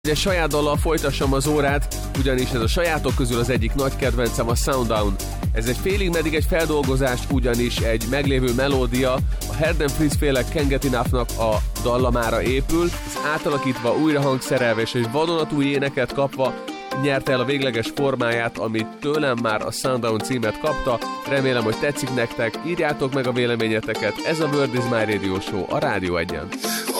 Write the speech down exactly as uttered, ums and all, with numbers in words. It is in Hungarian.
Egy saját dallal folytassam az órát, ugyanis ez a sajátok közül az egyik nagy kedvencem, a Sundown. Ez egy félig meddig egy feldolgozás, ugyanis egy meglévő melódia, a Herdem Frizz féle Can't Get Enough-nak a dallamára épül, ez átalakítva, újra hangszerelve és egy vadonatúj éneket kapva nyerte el a végleges formáját, amit tőlem már a Sundown címet kapta. Remélem, hogy tetszik nektek, írjátok meg a véleményeteket, ez a World is My Radio Show a Rádió Egyen.